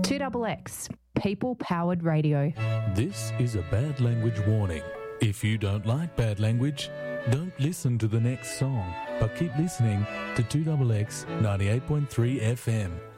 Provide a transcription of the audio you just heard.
2XX, people-powered radio. This is a bad language warning. If you don't like bad language, don't listen to the next song, but keep listening to 2XX 98.3 FM.